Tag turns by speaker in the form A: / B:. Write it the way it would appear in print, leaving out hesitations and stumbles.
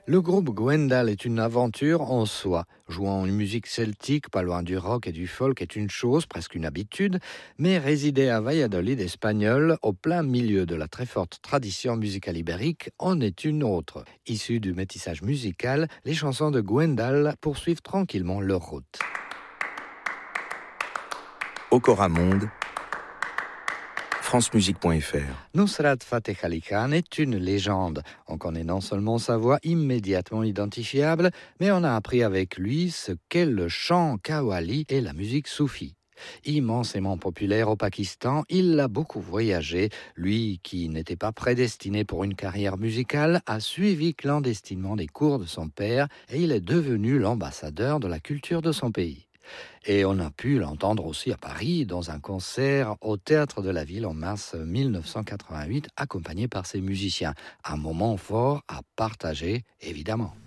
A: Le groupe Gwendal est une aventure en soi. Jouant une musique celtique, pas loin du rock et du folk, est une chose, presque une habitude, mais résider à Valladolid espagnol, au plein milieu de la très forte tradition musicale ibérique, en est une autre. Issues du métissage musical, les chansons de Gwendal poursuivent tranquillement leur route.
B: Okoramonde, francemusique.fr.
A: Nusrat Fateh Ali Khan est une légende. On connaît non seulement sa voix immédiatement identifiable, mais on a appris avec lui ce qu'est le chant qawwali et la musique soufie. Immensément populaire au Pakistan, il a beaucoup voyagé. Lui, qui n'était pas prédestiné pour une carrière musicale, a suivi clandestinement les cours de son père et il est devenu l'ambassadeur de la culture de son pays. Et on a pu l'entendre aussi à Paris dans un concert au Théâtre de la Ville en mars 1988, accompagné par ses musiciens. Un moment fort à partager, évidemment.